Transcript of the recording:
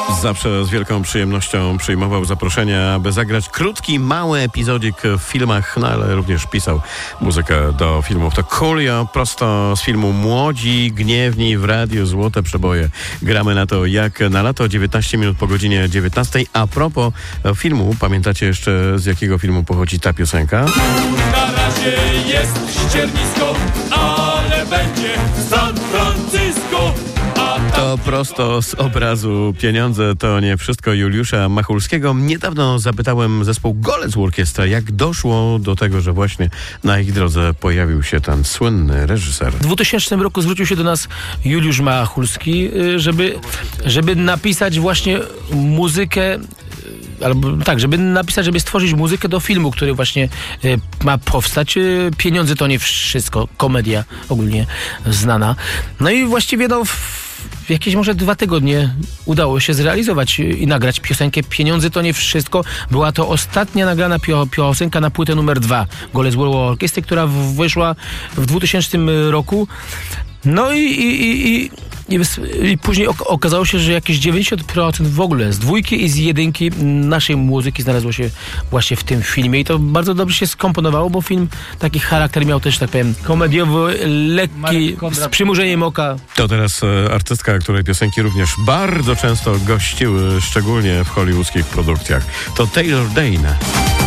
Zawsze z wielką przyjemnością przyjmował zaproszenia, aby zagrać krótki, mały epizodik w filmach, no ale również pisał muzykę do filmów. To Coolio, prosto z filmu Młodzi, Gniewni w radiu Złote Przeboje. Gramy na to jak na lato, 19 minut po godzinie 19. A propos filmu, pamiętacie jeszcze z jakiego filmu pochodzi ta piosenka? Na razie jest ściernisko, ale będzie San Francisco. To prosto z obrazu Pieniądze to nie wszystko Juliusza Machulskiego. Niedawno zapytałem zespół Golec Orkiestra, jak doszło do tego, że właśnie na ich drodze pojawił się ten słynny reżyser. W 2000 roku zwrócił się do nas Juliusz Machulski, żeby napisać właśnie muzykę, albo tak, żeby stworzyć muzykę do filmu, który właśnie ma powstać. Pieniądze to nie wszystko, komedia ogólnie znana. No i właściwie w jakieś może 2 tygodnie udało się zrealizować i nagrać piosenkę Pieniądze to nie wszystko. Była to ostatnia nagrana piosenka na płytę numer 2 Golec Orkiestry, która wyszła w 2000 roku. No i później okazało się, że jakieś 90% w ogóle z 2 i z 1 naszej muzyki znalazło się właśnie w tym filmie i to bardzo dobrze się skomponowało, bo film taki charakter miał też, tak powiem, komediowy, lekki, z przymrużeniem oka. To teraz artystka, której piosenki również bardzo często gościły, szczególnie w hollywoodzkich produkcjach. To Taylor Dayne.